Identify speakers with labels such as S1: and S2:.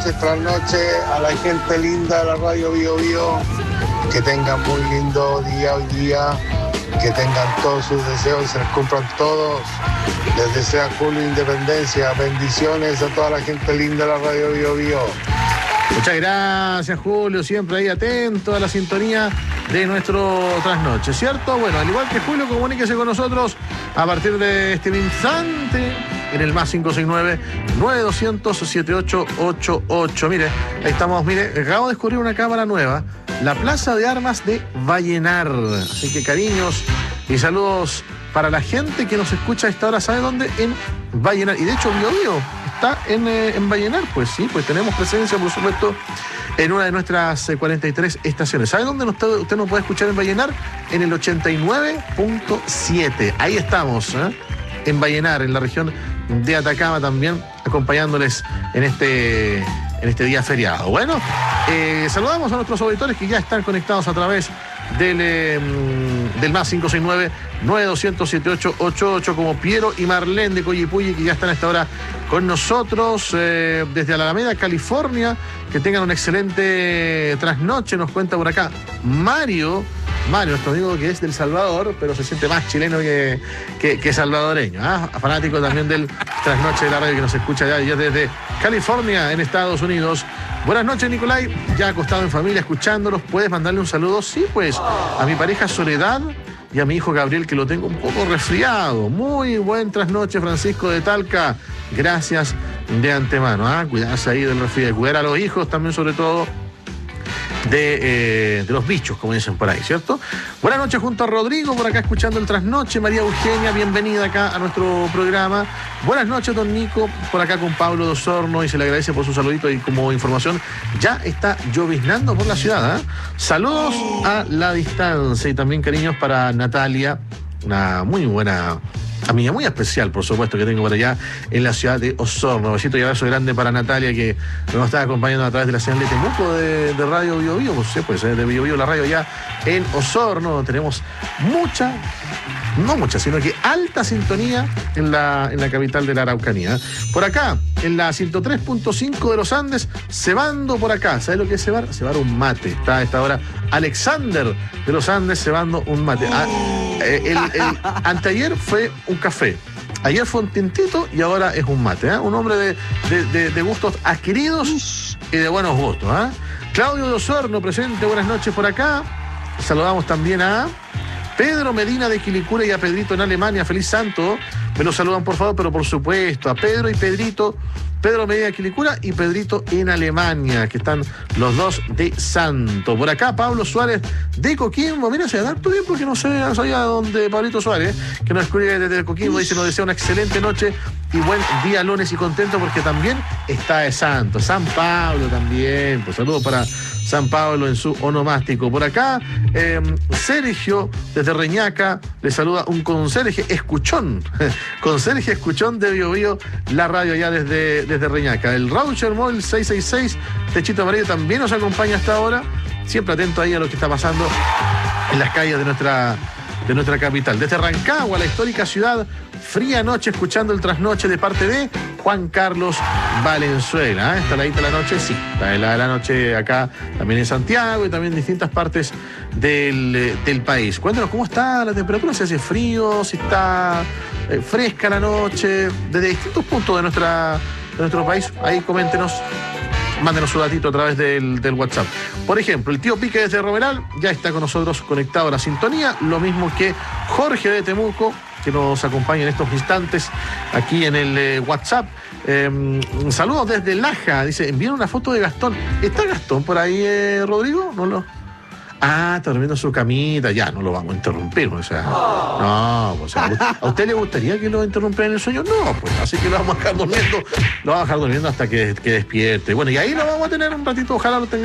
S1: tras noche a la gente linda de la radio Bio Bio. Que tengan muy lindo día hoy día. Que tengan todos sus deseos y se les cumplan todos. Les desea Julio Independencia. Bendiciones a toda la gente linda de la radio Bio Bio.
S2: Muchas gracias, Julio, siempre ahí atento a la sintonía de nuestro trasnoche, ¿cierto? Bueno, al igual que Julio, comuníquese con nosotros a partir de este instante en el más 569-9200-7888. Mire, ahí estamos, mire, acabo de descubrir una cámara nueva, la Plaza de Armas de Vallenar. Así que cariños y saludos para la gente que nos escucha a esta hora, ¿sabe dónde? En Vallenar. Y de hecho, Bio Bio está en Vallenar, pues sí, pues tenemos presencia, por supuesto, en una de nuestras 43 estaciones. ¿Sabe dónde usted nos puede escuchar en Vallenar? En el 89.7. Ahí estamos, en Vallenar, en la región de Atacama también, acompañándoles en este día feriado. Bueno, saludamos a nuestros auditores que ya están conectados a través del más 569-9200-7888, como Piero y Marlene de Coyipulli, que ya están a esta hora con nosotros desde Alameda, California. Que tengan un excelente trasnoche, nos cuenta por acá Mario, nuestro amigo que es del Salvador, pero se siente más chileno que salvadoreño, fanático también del trasnoche de la radio, que nos escucha ya desde California, en Estados Unidos. Buenas noches, Nicolai, ya acostado en familia escuchándolos. ¿Puedes mandarle un saludo? Sí, pues, a mi pareja Soledad y a mi hijo Gabriel, que lo tengo un poco resfriado. Muy buen trasnoche, Francisco de Talca. Gracias de antemano. Cuidarse ahí del resfriado, cuidar a los hijos también, sobre todo de los bichos, como dicen por ahí, ¿cierto? Buenas noches junto a Rodrigo, por acá escuchando el trasnoche. María Eugenia, bienvenida acá a nuestro programa. Buenas noches, don Nico, por acá con Pablo de Osorno, y se le agradece por su saludito. Y como información, ya está lloviznando por la ciudad, Saludos a la distancia, y también cariños para Natalia, una muy buena amiga, muy especial, por supuesto, que tengo por allá en la ciudad de Osorno. Besito y abrazo grande para Natalia, que nos está acompañando a través de la señal de Temuco de Radio Bio Bio, pues de Bio Bio, la radio allá en Osorno. Tenemos sino que alta sintonía en la capital de la Araucanía. Por acá, en la 103.5 de los Andes, cebando por acá. ¿Sabes lo que es cebar? Cebar un mate. Está a esta hora Alexander de los Andes cebando un mate. Anteayer fue un café. Ayer fue un tintito y ahora es un mate. Un hombre de gustos adquiridos y de buenos gustos. Claudio de Osorno, presente, buenas noches por acá. Saludamos también a Pedro Medina de Quilicura y a Pedrito en Alemania. Feliz santo. Me lo saludan, por favor, pero por supuesto a Pedro y Pedrito. Pedro Medina de Quilicura y Pedrito en Alemania, que están los dos de santo. Por acá, Pablo Suárez de Coquimbo. Mira, se da tanto tiempo que no sabía dónde Pablito Suárez, que nos escribe desde Coquimbo, dice: nos desea una excelente noche y buen día lunes, y contento porque también está de santo. San Pablo también. Pues saludos para San Pablo en su onomástico. Por acá, Sergio desde Reñaca le saluda un conserje escuchón. Conserje escuchón de Bio Bio, la radio allá desde Reñaca. El Rauscher Móvil 666, Techito Amarillo, también nos acompaña hasta ahora. Siempre atento ahí a lo que está pasando en las calles de nuestra capital. Desde Rancagua, la histórica ciudad, fría noche, escuchando el trasnoche de parte de Juan Carlos Valenzuela. ¿Está heladita la noche? Sí, está helada la noche acá, también en Santiago y también en distintas partes del país. Cuéntanos cómo está la temperatura, si hace frío, si está fresca la noche, desde distintos puntos de nuestro país. Ahí coméntenos, mándenos su datito a través del WhatsApp. Por ejemplo, el tío Pique desde Romeral ya está con nosotros conectado a la sintonía, lo mismo que Jorge de Temuco, que nos acompaña en estos instantes aquí en el WhatsApp. Saludos desde Laja, dice, envíen una foto de Gastón. ¿Está Gastón por ahí, Rodrigo? ¿No lo...? Está durmiendo en su camita, ya, no lo vamos a interrumpir, o sea, no, pues, ¿a usted le gustaría que lo interrumpiera en el sueño? No, pues, así que lo vamos a dejar durmiendo hasta que despierte. Bueno, y ahí lo vamos a tener un ratito, ojalá lo tengamos